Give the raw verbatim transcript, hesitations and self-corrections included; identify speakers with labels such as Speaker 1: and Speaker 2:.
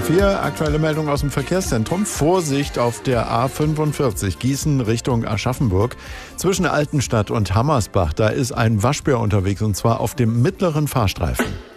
Speaker 1: vier, aktuelle Meldung aus dem Verkehrszentrum. Vorsicht auf der A fünfundvierzig, Gießen Richtung Aschaffenburg. Zwischen Altenstadt und Hammersbach, da ist ein Waschbär unterwegs und zwar auf dem mittleren Fahrstreifen.